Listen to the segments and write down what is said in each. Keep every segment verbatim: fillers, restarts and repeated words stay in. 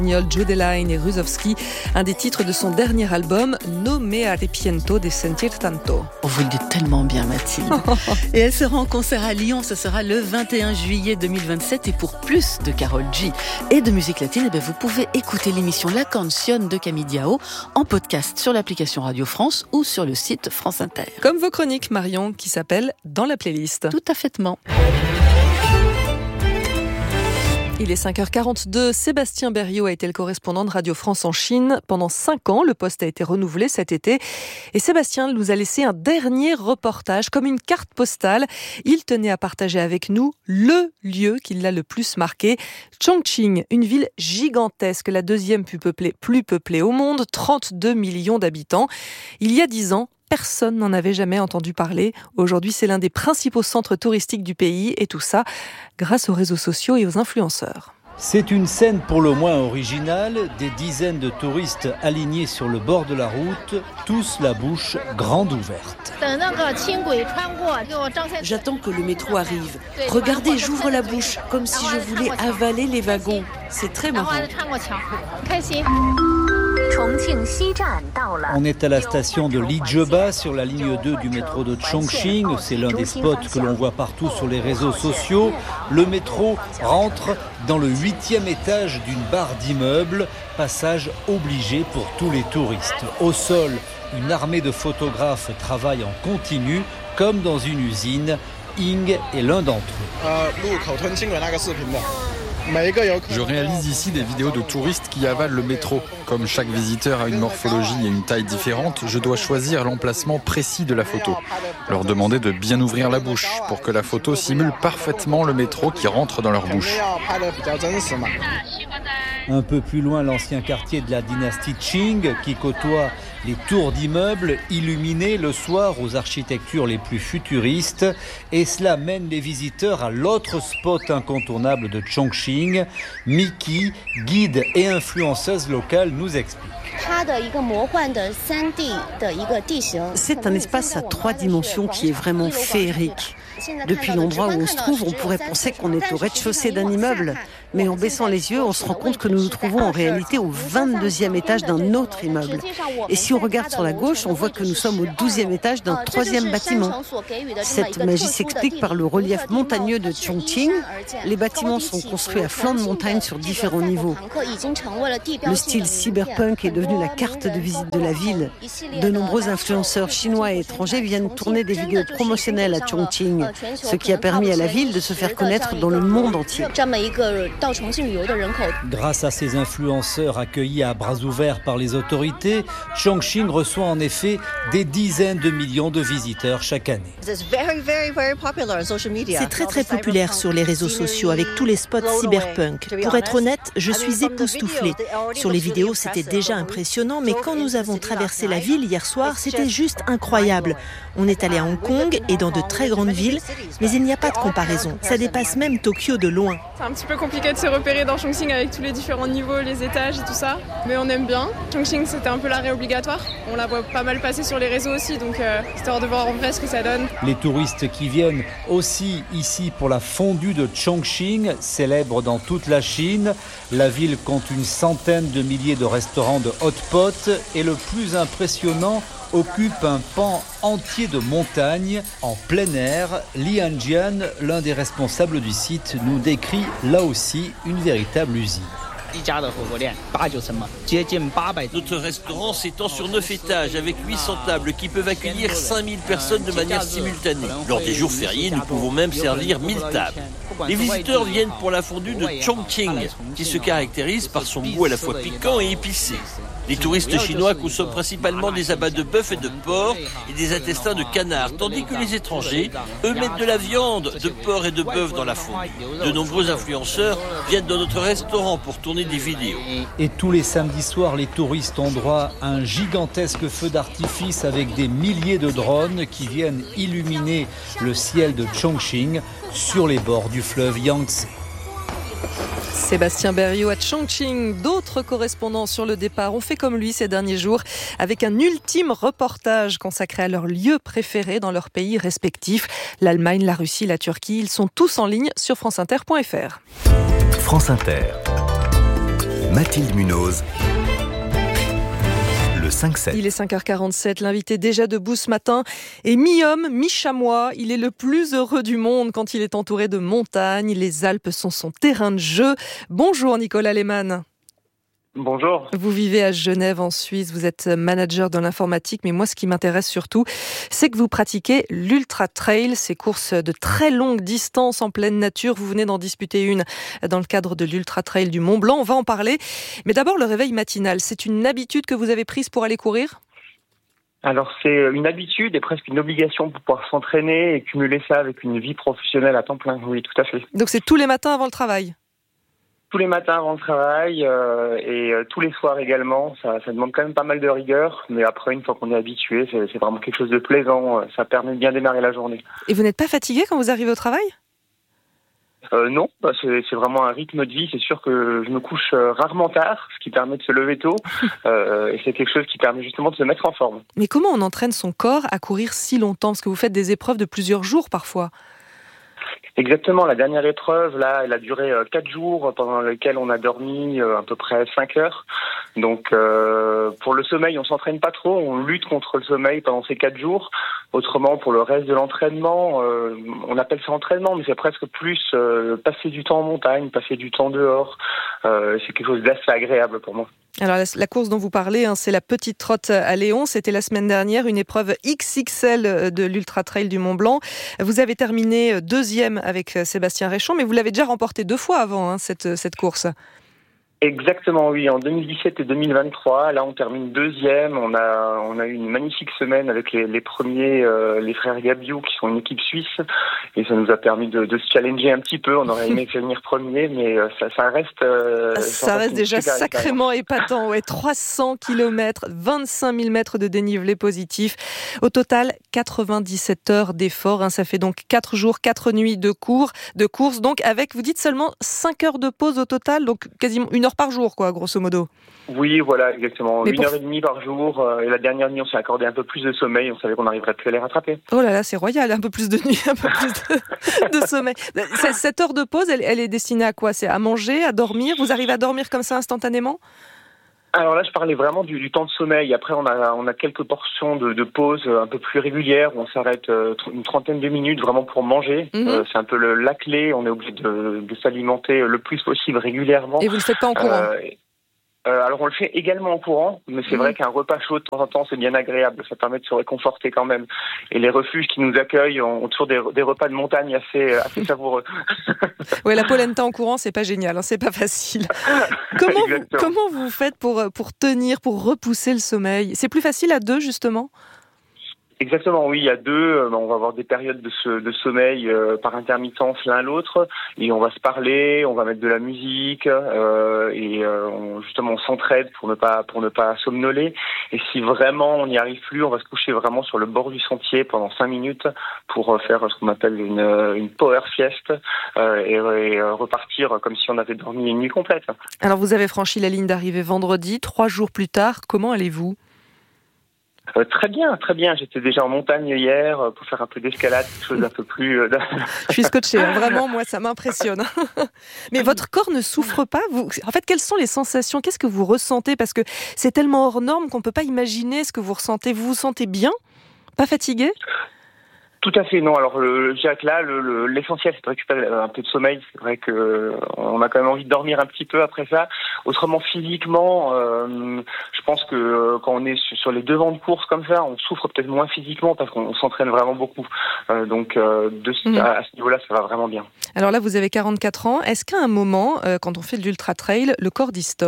Jodeline et Rusowski, un des titres de son dernier album, No me arrepiento de sentir tanto. On vous le dit tellement bien, Mathilde. Et elle sera en concert à Lyon, ce sera le vingt et un juillet deux mille vingt-sept. Et pour plus de Karol G et de musique latine, eh bien vous pouvez écouter l'émission La Canción de Camille Diao en podcast sur l'application Radio France ou sur le site France Inter. Comme vos chroniques, Marion, qui s'appelle Dans la playlist. Tout à faitement. Il est cinq heures quarante-deux. Sébastien Berriot a été le correspondant de Radio France en Chine pendant cinq ans. Le poste a été renouvelé cet été. Et Sébastien nous a laissé un dernier reportage, comme une carte postale. Il tenait à partager avec nous le lieu qui l'a le plus marqué. Chongqing, une ville gigantesque, la deuxième plus peuplée, plus peuplée au monde, trente-deux millions d'habitants. Il y a dix ans, personne n'en avait jamais entendu parler. Aujourd'hui, c'est l'un des principaux centres touristiques du pays et tout ça grâce aux réseaux sociaux et aux influenceurs. C'est une scène pour le moins originale, des dizaines de touristes alignés sur le bord de la route, tous la bouche grande ouverte. J'attends que le métro arrive. Regardez, j'ouvre la bouche, comme si je voulais avaler les wagons. C'est très marrant. On est à la station de Lijeba sur la ligne deux du métro de Chongqing. C'est l'un des spots que l'on voit partout sur les réseaux sociaux. Le métro rentre dans le huitième étage d'une barre d'immeubles. Passage obligé pour tous les touristes. Au sol, une armée de photographes travaille en continu, comme dans une usine. Ying est l'un d'entre eux. Je réalise ici des vidéos de touristes qui avalent le métro. Comme chaque visiteur a une morphologie et une taille différente, je dois choisir l'emplacement précis de la photo. Leur demander de bien ouvrir la bouche pour que la photo simule parfaitement le métro qui rentre dans leur bouche. Un peu plus loin, l'ancien quartier de la dynastie Qing qui côtoie les tours d'immeubles illuminés le soir aux architectures les plus futuristes. Et cela mène les visiteurs à l'autre spot incontournable de Chongqing. Miki, guide et influenceuse locale, nous explique. C'est un espace à trois dimensions qui est vraiment féerique. Depuis l'endroit où on se trouve, on pourrait penser qu'on est au rez-de-chaussée d'un immeuble. Mais en baissant les yeux, on se rend compte que nous nous trouvons en réalité au vingt-deuxième étage d'un autre immeuble. Et si on regarde sur la gauche, on voit que nous sommes au douzième étage d'un troisième bâtiment. Cette magie s'explique par le relief montagneux de Chongqing. Les bâtiments sont construits à flanc de montagne sur différents niveaux. Le style cyberpunk est devenu la carte de visite de la ville. De nombreux influenceurs chinois et étrangers viennent tourner des vidéos promotionnelles à Chongqing, ce qui a permis à la ville de se faire connaître dans le monde entier. Grâce à ces influenceurs accueillis à bras ouverts par les autorités, Chongqing reçoit en effet des dizaines de millions de visiteurs chaque année. C'est très très populaire sur les réseaux sociaux avec tous les spots cyberpunk. Pour être honnête, je suis époustouflée. Sur les vidéos, c'était déjà impressionnant, mais quand nous avons traversé la ville hier soir, c'était juste incroyable. On est allé à Hong Kong et dans de très grandes villes, mais il n'y a pas de comparaison. Ça dépasse même Tokyo de loin. C'est un petit peu compliqué de se repérer dans Chongqing avec tous les différents niveaux, les étages et tout ça. Mais on aime bien. Chongqing, c'était un peu l'arrêt obligatoire. On la voit pas mal passer sur les réseaux aussi, donc euh, histoire de voir en vrai ce que ça donne. Les touristes qui viennent aussi ici pour la fondue de Chongqing, célèbre dans toute la Chine. La ville compte une centaine de milliers de restaurants de hot pot et le plus impressionnant, occupe un pan entier de montagnes en plein air. Li Hanjian, l'un des responsables du site, nous décrit là aussi une véritable usine. Notre restaurant s'étend sur neuf étages avec huit cents tables qui peuvent accueillir cinq mille personnes de manière simultanée. Lors des jours fériés, nous pouvons même servir mille tables. Les visiteurs viennent pour la fondue de Chongqing, qui se caractérise par son goût à la fois piquant et épicé. Les touristes chinois consomment principalement des abats de bœuf et de porc et des intestins de canard, tandis que les étrangers, eux, mettent de la viande, de porc et de bœuf dans la fondue. De nombreux influenceurs viennent dans notre restaurant pour tourner des vidéos. Et tous les samedis soirs, les touristes ont droit à un gigantesque feu d'artifice avec des milliers de drones qui viennent illuminer le ciel de Chongqing sur les bords du fleuve Yangtze. Sébastien Berriot à Chongqing. D'autres correspondants sur le départ ont fait comme lui ces derniers jours avec un ultime reportage consacré à leurs lieux préférés dans leurs pays respectifs. L'Allemagne, la Russie, la Turquie, ils sont tous en ligne sur franceinter point f r. France Inter. Mathilde Munoz. cinq sept. Il est cinq heures quarante-sept, l'invité déjà debout ce matin est mi-homme, mi-chamois. Il est le plus heureux du monde quand il est entouré de montagnes. Les Alpes sont son terrain de jeu. Bonjour Nicolas Lehmann. Bonjour. Vous vivez à Genève en Suisse, vous êtes manager dans l'informatique, mais moi ce qui m'intéresse surtout, c'est que vous pratiquez l'Ultra Trail, ces courses de très longue distance en pleine nature. Vous venez d'en disputer une dans le cadre de l'Ultra Trail du Mont Blanc, on va en parler. Mais d'abord le réveil matinal, c'est une habitude que vous avez prise pour aller courir ? Alors c'est une habitude et presque une obligation pour pouvoir s'entraîner et cumuler ça avec une vie professionnelle à temps plein, oui tout à fait. Donc c'est tous les matins avant le travail ? Tous les matins avant le travail euh, et euh, tous les soirs également. Ça, ça demande quand même pas mal de rigueur, mais après, une fois qu'on est habitué, c'est, c'est vraiment quelque chose de plaisant. Ça permet de bien démarrer la journée. Et vous n'êtes pas fatigué quand vous arrivez au travail ? euh, Non, bah c'est, c'est vraiment un rythme de vie. C'est sûr que je me couche rarement tard, ce qui permet de se lever tôt. euh, et c'est quelque chose qui permet justement de se mettre en forme. Mais comment on entraîne son corps à courir si longtemps ? Parce que vous faites des épreuves de plusieurs jours parfois. Exactement, la dernière épreuve, là, elle a duré euh, quatre jours pendant lesquels on a dormi euh, à peu près cinq heures. Donc, euh, pour le sommeil, on s'entraîne pas trop, on lutte contre le sommeil pendant ces quatre jours. Autrement, pour le reste de l'entraînement, euh, on appelle ça entraînement, mais c'est presque plus euh, passer du temps en montagne, passer du temps dehors. Euh, c'est quelque chose d'assez agréable pour moi. Alors la, la course dont vous parlez, hein, c'est la petite trotte à Léon. C'était la semaine dernière, une épreuve X X L de l'Ultra Trail du Mont Blanc. Vous avez terminé deuxième avec Sébastien Réchon, mais vous l'avez déjà remporté deux fois avant hein, cette, cette course. Exactement, oui. En deux mille dix-sept et deux mille vingt-trois, là, on termine deuxième. On a, on a eu une magnifique semaine avec les, les premiers, euh, les frères Gabiou, qui sont une équipe suisse. Et ça nous a permis de, de se challenger un petit peu. On aurait aimé finir premier, mais ça, ça reste, euh, ça, ça reste, reste déjà sacrément épatant. Ouais, trois cents kilomètres, vingt-cinq mille mètres de dénivelé positif. Au total, quatre-vingt-dix-sept heures d'effort. Hein. Ça fait donc quatre jours, quatre nuits de cours, de course. Donc, avec, vous dites seulement cinq heures de pause au total. Donc, quasiment une heure par jour, quoi, grosso modo. Oui, voilà, exactement. Mais une pour... heure et demie par jour. Euh, et la dernière nuit, on s'est accordé un peu plus de sommeil. On savait qu'on n'arriverait plus à les rattraper. Oh là là, c'est royal. Un peu plus de nuit, un peu plus de, de sommeil. Cette heure de pause, elle, elle est destinée à quoi ? C'est à manger, à dormir ? Vous arrivez à dormir comme ça instantanément ? Alors là, je parlais vraiment du, du temps de sommeil. Après, on a, on a quelques portions de, de pause un peu plus régulières où on s'arrête euh, une trentaine de minutes vraiment pour manger. Mm-hmm. Euh, c'est un peu le, la clé. On est obligé de, de s'alimenter le plus possible régulièrement. Et vous le faites pas en courant ? euh, Euh, alors on le fait également en courant, mais c'est mmh. vrai qu'un repas chaud de temps en temps c'est bien agréable, ça permet de se réconforter quand même. Et les refuges qui nous accueillent ont toujours des, des repas de montagne assez, assez savoureux. Ouais, la polenta en courant c'est pas génial, hein, c'est pas facile. Comment vous, comment vous faites pour, pour tenir, pour repousser le sommeil ? C'est plus facile à deux justement ? Exactement, oui, il y a deux. On va avoir des périodes de, ce, de sommeil euh, par intermittence l'un l'autre, et on va se parler, on va mettre de la musique, euh, et euh, on, justement on s'entraide pour ne pas pour ne pas somnoler. Et si vraiment on n'y arrive plus, on va se coucher vraiment sur le bord du sentier pendant cinq minutes pour faire ce qu'on appelle une, une power sieste euh, et, et repartir comme si on avait dormi une nuit complète. Alors vous avez franchi la ligne d'arrivée vendredi, trois jours plus tard. Comment allez-vous ? Euh, très bien, très bien. J'étais déjà en montagne hier euh, pour faire un peu d'escalade, quelque chose d'un peu plus... Euh, Je suis scotché, hein, vraiment, moi, ça m'impressionne. Mais votre corps ne souffre pas vous... En fait, quelles sont les sensations ? Qu'est-ce que vous ressentez ? Parce que c'est tellement hors norme qu'on ne peut pas imaginer ce que vous ressentez. Vous vous sentez bien ? Pas fatigué ? Tout à fait, non. Alors, le, je dirais que là, le, le, l'essentiel, c'est de récupérer un peu de sommeil. C'est vrai que euh, on a quand même envie de dormir un petit peu après ça. Autrement, physiquement, euh, je pense que euh, quand on est sur, sur les devants de course comme ça, on souffre peut-être moins physiquement parce qu'on s'entraîne vraiment beaucoup. Euh, donc, euh, de, mmh. à, à ce niveau-là, ça va vraiment bien. Alors là, vous avez quarante-quatre ans. Est-ce qu'à un moment, euh, quand on fait de l'ultra trail, le corps dit stop ?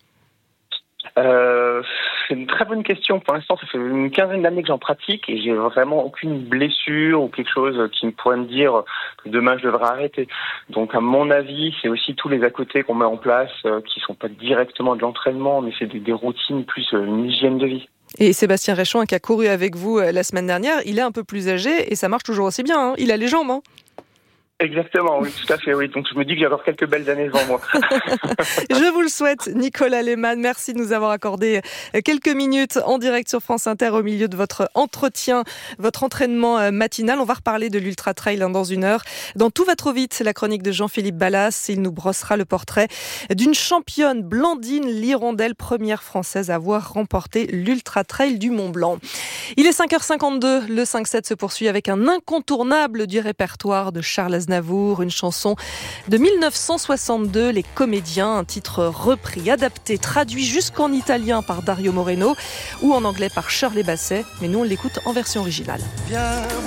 Euh, c'est une très bonne question. Pour l'instant, ça fait une quinzaine d'années que j'en pratique et j'ai vraiment aucune blessure ou quelque chose qui me pourrait me dire que demain je devrais arrêter. Donc, à mon avis, c'est aussi tous les à côté qu'on met en place euh, qui sont pas directement de l'entraînement, mais c'est des, des routines plus euh, une hygiène de vie. Et Sébastien Réchon, qui a couru avec vous euh, la semaine dernière, il est un peu plus âgé et ça marche toujours aussi bien. Hein. Il a les jambes. Hein. Exactement, oui, tout à fait, oui. Donc je me dis que j'ai encore quelques belles années devant moi. Je vous le souhaite, Nicolas Lehmann. Merci de nous avoir accordé quelques minutes en direct sur France Inter au milieu de votre entretien, votre entraînement matinal. On va reparler de l'Ultra Trail dans une heure. Dans Tout va trop vite, c'est la chronique de Jean-Philippe Ballas. Il nous brossera le portrait d'une championne, Blandine Lirondelle, première française à avoir remporté l'Ultra Trail du Mont Blanc. Il est cinq heures cinquante-deux, le cinq sept se poursuit avec un incontournable du répertoire de Charles Aznavour, une chanson de mille neuf cent soixante-deux, Les Comédiens, un titre repris, adapté, traduit jusqu'en italien par Dario Moreno ou en anglais par Shirley Bassey, mais nous on l'écoute en version originale. Viens